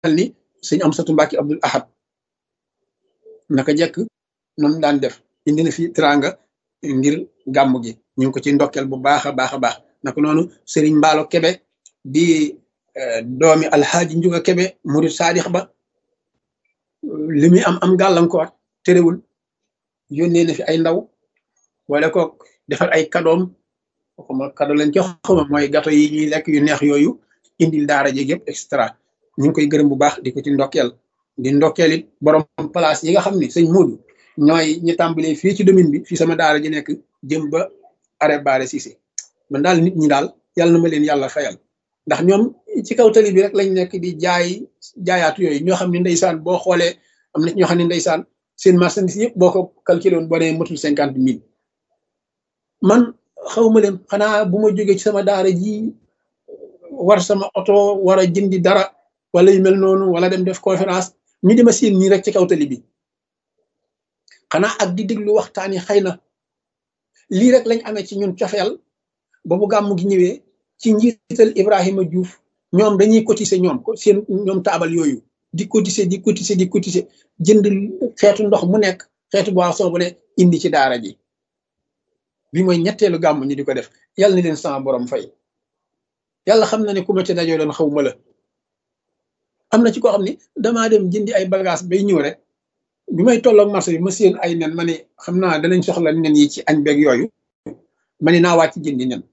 ni sëñ Amsatu Mbàkke Abdul Ahad naka jekk noonu daan def indi na fi teraanga ngir gàmm gi ñu ngi ko ci ndokkeel bu baax a baax a baax naka noonu Serigne Mbaalo Kebe di doomi Alxaaji Njuga Kebe murid saadix ba li muy am gàllankoor terewul yónnee na fi ay ndaw wala ko defar ay kadoom xuma kado lañ jox xuma mooy gato yi ñuy lekk yu neex yooyu indil daara ji yëpp extra ñu ngi koy gërëm bu baax di ko ci ndokkeel di ndokkeel it borom place yi nga xam ne sëñ Moodu ñooy ñi tàmbalee fii ci domaine bi fii sama daara ji nekk jëm ba arrêt Baare Cissé man daal nit ñi daal yàlla na ma leen yàlla fayal ndax ñoom ci kaw tali bi rek lañ nekk di jaayaatu yooyu ñoo xam ne ndeysaan boo xoolee am na ñoo xam ne ndeysaan seen marchandise yëpp boo ko calculé woon boo nee matul 50 000 man xawma leen xanaa bu ma jógee ci sama daara ji war sama oto war a jëndi dara wala yu mel noonu wala dem def conférence ñu di ma siin nii rek ci kaw tali bi xanaa ak di déglu waxtaan yi xëy na lii rek lañ amee ci ñun cofeel ba bu gàmmu gi ñëwee ci njiital Ibrahima Diouf ñoom dañuy cotiser ñoom taabal yooyu di cotiser jënd xeetu ndox mu nekk xeetu boisson bu ne indi ci daara ji bi mooy ñetteelu gàmmu ñi di ko def yàlla na leen sama borom fay yàlla xam na ne ku ma ci dajoo doon xaw ma la am na ci koo xam ne damaa dem jëndi ay bagage bay ñëw rek bi may tolloog marché bi ma seen ay nen ma ne xam naa danañ soxla nen yi ci añ beeg yooyu ma ne naa wàcc jëndi nen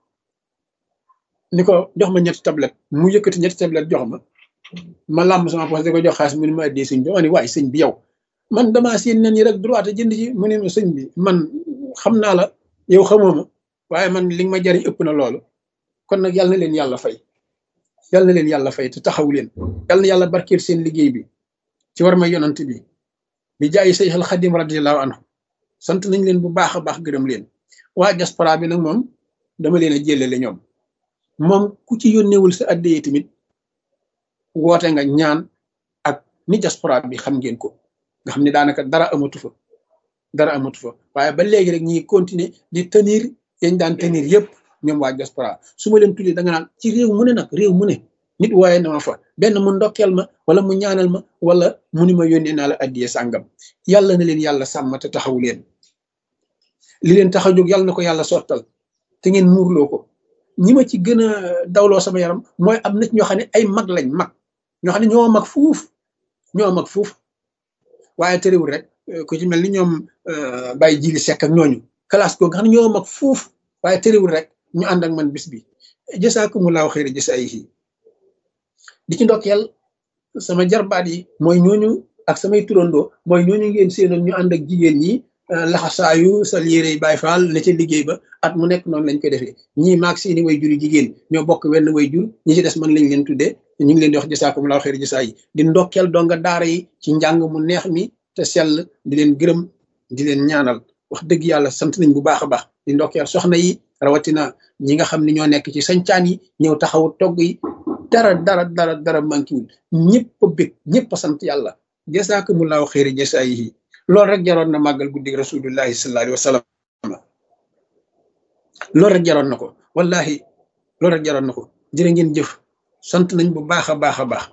ni ko jox ma ñetti tablette mu yëkkati ñetti tablette jox ma làmb sama poche da ko jox xaalis mu ne ma addee sëñ bi ma ne waaye sëñ bi yow man damaa seen nen yi rek droit jënd ci mu ne ma sëñ bi man xam naa la yow xamoo ma waaye man li nga ma jariñ ëpp na loolu kon nag yàlla na leen yàlla fay yàlla na leen yàlla fay te taxaw leen yàlla na yàlla barkeel seen liggéey bi ci war ma yonant bi jaayi Seexal Xadim radiyallahu anhu sant nañ leen bu baax a baax gërëm leen waa diaspora bi nag moom dama leen a jëlale ñoom moom ku ci yónneewul sa addee tamit woote nga ñaan ak ni diaspora bi xam ngeen ko nga xam ne daanaka dara amatu fa waaye ba léegi rek ñi continuer di tenir yañ daan tenir yëpp ñoom waa diaspora su ma leen tuddee da nga naan ci réew mu ne nag réew mu ne nit waaye na ma fa benn mu ndokkeel ma wala mu ñaanal ma wala mu ni ma yónnee naa la addiyee sàngam yàlla na leen yàlla sàmm te taxaw leen li leen tax a jóg yàlla na ko yàlla sottal te ngeen muurloo ko ñi ma ci gën a dawloo sama yaram mooy am na ñoo xam ne ay mag lañ mag ñoo xam ne ñoo mag fuuf waaye terewul rek ku ci mel ni ñoom Baye Jili Seck ak ñooñu classe ko nga xam ne ñoo mag fuuf waaye terewul rek ñu ànd ak man bis bi jasaakumulaahu xayra jasaayihi di ci ndokkeel sama jarbaat yi mooy ñooñu ak samay turandoo mooy ñooñu ngeen seenoon ñu ànd ak jigéen ñi laxasaayu sa yére Baay Faal ne ca liggéey ba at mu nekk noonu lañ koy defee ñii maag seeni way juri jigéen ñoo bokk wenn way jur ñi ci des man lañ leen tuddee ñu ngi leen di wax jasaakumulaahu xayra jasaa yi di ndokkeel donga daara yi ci njàng mu neex mi te sell di leen gërëm di leen ñaanal wax dëgg yàlla sant nañ bu baax a baax di ndokkeel soxna yi rawatina ñi nga xam ne ñoo nekk ci sañcaan yi ñëw taxawu togg yi dara mankiwul ñëpp a bég ñëpp a sant yàlla jasaakumulaahu xayra jasaa yi loolu rek jaroon na màggal guddi rasulullahi sallallahu alayhi wa sallam loolu rek jaroon na ko wallahi loolu rek jaroon na ko jërë ngeen jëf sant nañ bu baax a baax a baax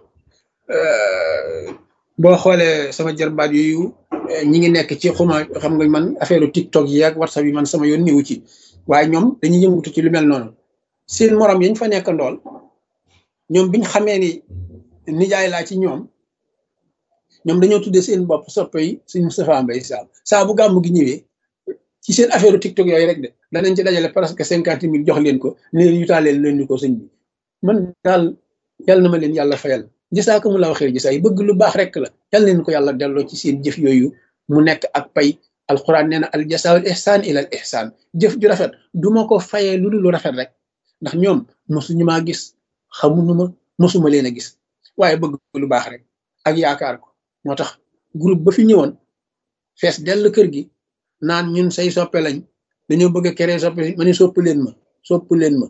boo xoolee sama jarbaat yooyu ñi ngi nekk ci xuma xam nga man affaire TikTok yi ak WhatsApp yi man sama yoon niwu ci waaye ñoom dañuy yëngutu ci lu mel noonu seen morom yañ fa nekk ndool ñoom biñ xamee ni nijaay laa ci ñoom dañoo tuddee seen bopp soppe yi suñ Moustapha Mbaye saa bu gàmmu gi ñëwee ci seen affaire TikTok yooyu rek de danañ ci dajale presque 50 000 jox leen ko ne leen yutaaleel leen ni ko sëñ bi man daal yàlla na ma leen yàlla fayal jasaakumulaahu xayra jasaa yi bëgg lu baax rek la yàlla leen ko yàlla delloo ci seen jëf yooyu mu nekk ak pay alquran nee na al jasaawul ihsaan ilal ihsaan jëf ju rafet duma ko fayee lu dul lu rafet rek ndax ñoom mosuñu maa gis xamuñu ma mosuma leen a gis waaye bëgg lu baax rek ak yaakaar ko moo tax groupe ba fi ñëwoon fees dell kër gi naan ñun say soppe lañ dañoo bëgg a créer soppe ma ni sopp leen ma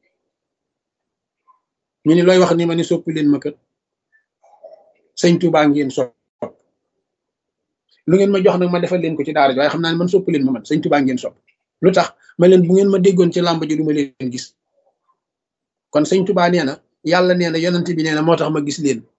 ñu ni looy wax ni ma ni sopp leen ma kat sëñ Tuubaa ngeen sopp lu ngeen ma jox nag ma defal leen ko ci daara ji waaye xam naa ne man sopp leen ma man sëñ Tuubaa ngeen sopp lu tax ma leen bu ngeen ma déggoon ci làmb ji du ma leen gis kon sëñ Tuubaa nee na yàlla nee na yonent bi nee na moo tax ma gis leen